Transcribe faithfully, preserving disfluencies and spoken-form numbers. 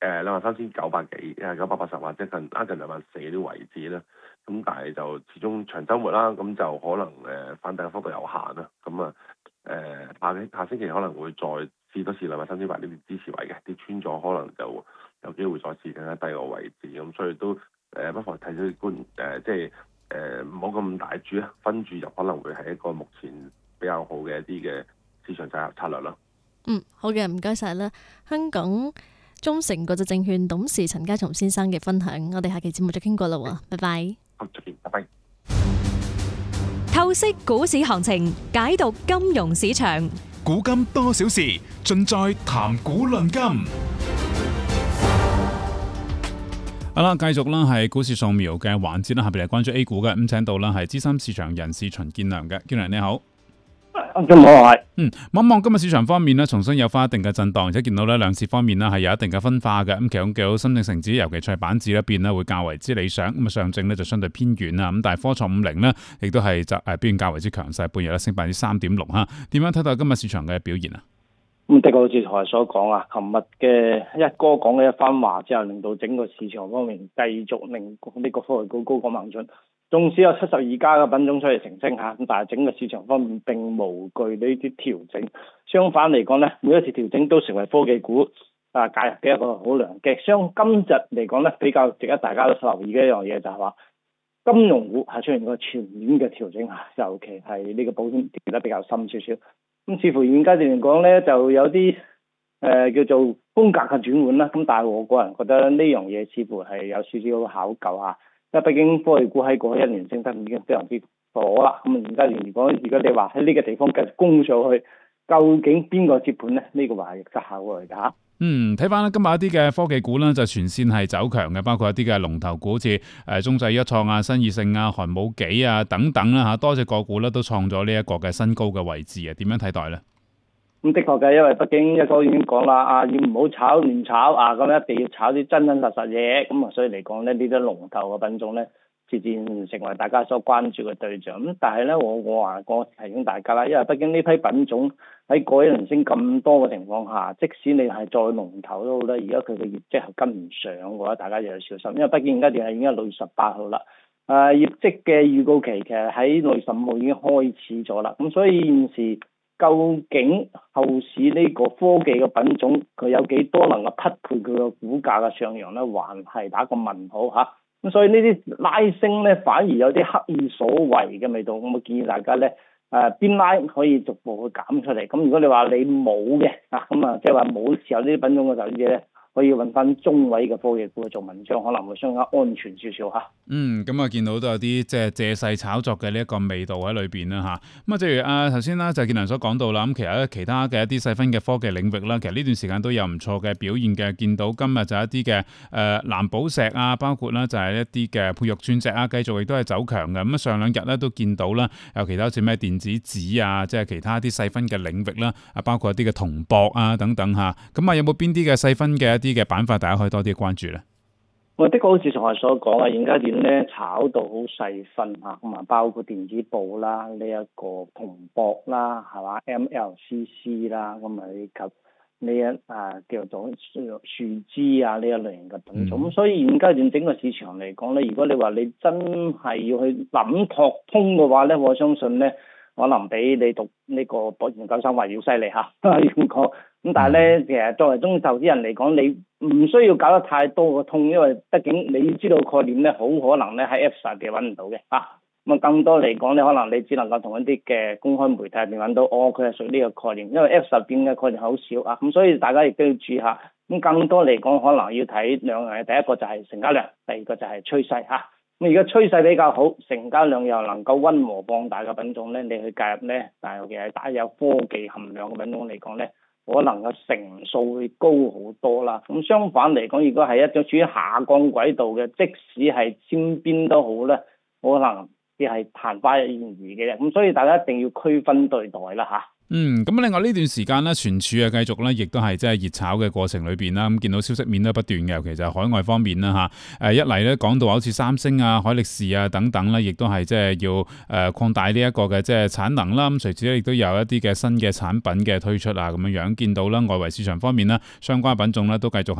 誒兩萬三千九百幾誒九百八十或者近挨近兩萬四啲位置啦。咁但係就始終長週末啦，咁就可能誒、呃、反彈嘅幅度有限啦。咁啊誒下下星期可能會再試多試兩萬三千八呢啲支持位嘅，跌穿咗可能就有機會再試更加低個位置。咁所以都誒、呃、不妨睇咗觀誒即係誒唔好咁大注啊，分注入可能會係一個目前比較好嘅一啲嘅市場策策略啦。 嗯，好嘅，唔該晒啦。香港中誠國際證券董事陳家松先生嘅分享，我哋下期節目再傾過啦喎，拜拜。 好，再見，拜拜。 透析股市行情，解讀金融市場， 古今多少事，盡在談股論金。好啦，繼續啦，係股市掃描嘅環節啦，下邊嚟關注 A 股嘅，咁請到啦係資深市場人士秦建良嘅，建良你好。 咁好係， 嗯，望望今日市場方面咧，重新有翻一定嘅震盪，而且見到咧兩市方面咧係有一定嘅分化嘅。咁其中見到深證成指，尤其係板指一邊咧會較為之理想，咁啊上證咧就相對偏軟啦。咁但係科創五零咧，亦都係就誒表現較為之強勢，半日咧升百分之三點六嚇。點樣睇到今日市場嘅表現啊？ 咁的確好似台所講啊，琴日嘅一哥講嘅一番話之後，令到整個市場方面繼續令呢個科技股高歌猛進。縱使有七十二家嘅品種出嚟呈升嚇，咁但係整個市場方面並無懼呢啲調整。相反嚟講咧，每一次調整都成為科技股啊介入嘅一個好良機。相今日嚟講咧，比較值得大家都留意嘅一樣嘢就係話，金融股係出現個全面嘅調整嚇，尤其係呢個保險跌得比較深少少。咁似乎現階段嚟講咧，就有啲誒、呃、叫做風格嘅轉換啦。咁但係我個人覺得呢樣嘢似乎係有少少考究嚇。因為畢竟科技股喺過去一年升得已經非常之火啦，咁而家如果如果你話喺呢個地方繼續攻上去，究竟邊個接盤呢？呢、這個話係值得考慮㗎嚇。 嗯，睇翻今日一啲嘅科技股咧，就全線係走強嘅，包括一啲嘅龍頭股，好似誒中製一創啊、新意盛啊、寒武紀啊等等啦嚇，多隻個股咧都創咗呢一個嘅新高嘅位置啊，點樣睇待咧？ 咁的確嘅，因為畢竟一哥已經講啦，啊要唔好炒亂炒啊，咁一定要炒啲真真實實嘢，咁啊所以嚟講咧，呢啲龍頭嘅品種咧，自然成為大家所關注嘅對象。咁但係咧，我我話我提醒大家啦，因為畢竟呢批品種喺過一輪升咁多嘅情況下，即使你係再龍頭都好啦，而家佢嘅業績係跟唔上嘅話，大家就要小心，因為畢竟而家電係已經係六月十八號啦，誒、啊、業績嘅預告期其實喺六月十五號已經開始咗啦，咁所以現時究竟後市呢個科技嘅品種佢有幾多能夠匹配佢個股價嘅上揚咧，還係打個問號嚇。咁所以呢啲拉升咧，反而有啲刻意所為嘅味道。咁我建議大家咧，誒邊拉可以逐步去減出嚟。咁如果你話你冇嘅啊，咁啊即係話冇持有呢啲品種嘅投資者咧，可以揾翻中位嘅科技股去做文章，可能會相對安全少少嚇。 嗯，咁啊見到都有啲即係借勢炒作嘅呢一個味道喺裏邊啦嚇。咁啊，正如啊頭先啦，就建良所講到啦，咁其實咧其他嘅一啲細分嘅科技領域啦，其實呢段時間都有唔錯嘅表現嘅。見到今日就一啲嘅誒藍寶石啊，包括啦就係一啲嘅佩玉鑽石啊，繼續亦都係走強嘅。咁啊上兩日咧都見到啦，有其他好似咩電子紙啊，即係其他啲細分嘅領域啦，啊包括一啲嘅銅箔啊等等嚇。咁啊有冇邊啲嘅細分嘅一啲嘅板塊，大家可以多啲關注咧？ 我的確好似同我所講啊，現階段咧炒到好細分嚇，咁啊包括電子報啦、呢、這、一個銅箔啦，係嘛 M L C C 啦，咁啊以及呢一啊叫做樹枝啊呢一類型嘅品種。咁、嗯、所以現階段整個市場嚟講咧，如果你話你真係要去諗拓通嘅話咧，我相信咧可能比你讀呢個博研究生話要犀利嚇，要講。咁但係咧，其實作為中投資人嚟講，你唔需要搞得太多嘅通，因為畢竟你知道概念咧，好可能咧喺 F 十嘅揾唔到嘅啊。咁啊，更多嚟講咧，可能你只能夠同一啲嘅公開媒體入邊揾到，哦，佢係屬於呢個概念，因為 F 十邊嘅概念好少啊。咁所以大家亦都要注意下。咁更多嚟講，可能要睇兩樣嘢，第一個就係成交量，第二個就係趨勢嚇。咁而家趨勢比較好，成交量又能夠溫和放大嘅品種咧，你去介入咧，但係尤其係打有科技含量嘅品種嚟講咧，可能嘅成數會高好多啦。咁相反嚟講，如果係一種處於下降軌道嘅，即使係尖邊都好咧，可能亦係曇花一現嘅啫。咁所以大家一定要區分對待啦嚇。 嗯，咁另外呢段時間咧，存儲啊繼續咧，亦都係即係熱炒嘅過程裏邊啦。咁見到消息面都不斷嘅，尤其就係海外方面啦嚇。誒一嚟咧講到好似三星啊、海力士啊等等咧，亦都係即係要誒擴大呢一個嘅即係產能啦。咁隨之咧亦都有一啲嘅新嘅產品嘅推出啊咁樣樣。見到啦，外圍市場方面啦，相關品種咧都繼續